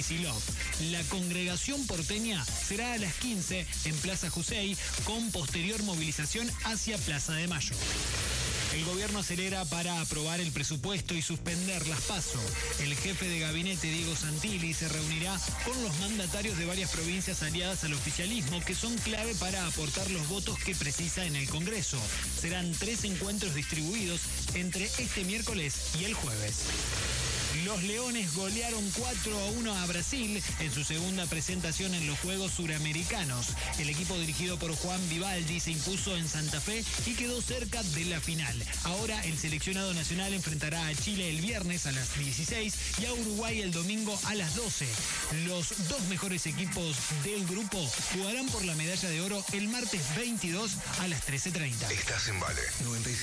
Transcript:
Kicillof. La congregación porteña será a las 15 en Plaza Jusey, con posterior movilización hacia Plaza de Mayo. El gobierno acelera para aprobar el presupuesto y suspender las PASO. El jefe de gabinete, Diego Santilli, se reunirá con los mandatarios de varias provincias aliadas al oficialismo, que son clave para aportar los votos que precisa en el Congreso. Serán 3 encuentros distribuidos entre este miércoles y el jueves. Los Leones golearon 4-1 a Brasil en su segunda presentación en los Juegos Suramericanos. El equipo dirigido por Juan Vivaldi se impuso en Santa Fe y quedó cerca de la final. Ahora el seleccionado nacional enfrentará a Chile el viernes a las 16 y a Uruguay el domingo a las 12. Los 2 mejores equipos del grupo jugarán por la medalla de oro el martes 22 a las 13:30. Estás en Vale 95.